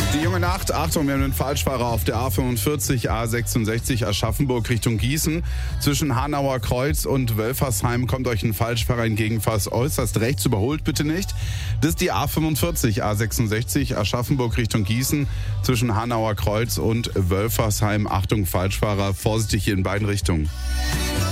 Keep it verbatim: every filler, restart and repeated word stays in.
Die junge Nacht, Achtung, wir haben einen Falschfahrer auf der A fünfundvierzig, A sechsundsechzig Aschaffenburg Richtung Gießen. Zwischen Hanauer Kreuz und Wölfersheim kommt euch ein Falschfahrer entgegen, fast äußerst rechts, überholt bitte nicht. Das ist die A fünfundvierzig, A sechsundsechzig Aschaffenburg Richtung Gießen. Zwischen Hanauer Kreuz und Wölfersheim, Achtung, Falschfahrer, vorsichtig hier in beiden Richtungen.